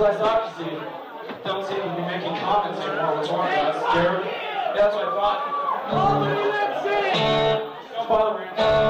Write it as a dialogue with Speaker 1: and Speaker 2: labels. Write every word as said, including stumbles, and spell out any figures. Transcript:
Speaker 1: Because I thought, you see, don't seem to be making comments anymore. What's wrong with us? Scared? Yeah, that's what I thought. Oh, look at that scene! Don't bother me.